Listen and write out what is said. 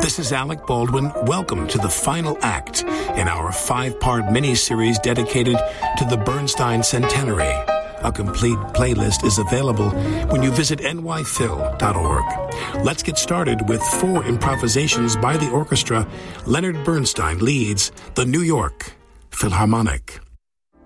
This is Alec Baldwin. Welcome to the final act in our 5-part mini-series dedicated to the Bernstein Centenary. A complete playlist is available when you visit nyphil.org. Let's get started with 4 improvisations by the orchestra. Leonard Bernstein leads the New York Philharmonic.